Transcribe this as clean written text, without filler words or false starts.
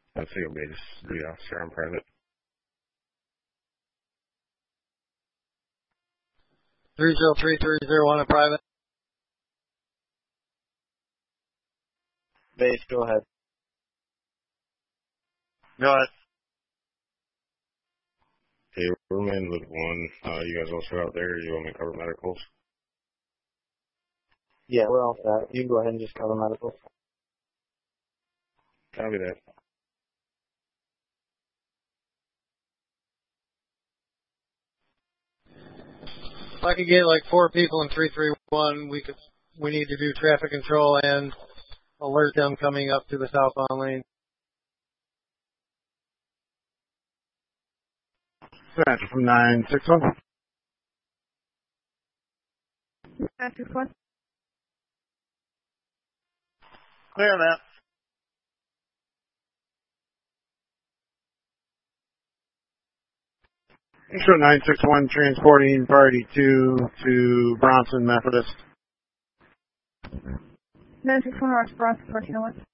I think it'll be just the officer on private. 303-301 on private. Base, go ahead. Go ahead. Hey, we're in with 1. You guys also out there? You want me to cover medicals? Yeah, we're all set. You can go ahead and just cover medical. Copy that. If I could get like 4 people in 331, we need to do traffic control and alert them coming up to the southbound lane. Dispatch from 961. 961. Clear that. Extra 961 transporting party 2 to Bronson Methodist. 961 Ross Bronson, 1401.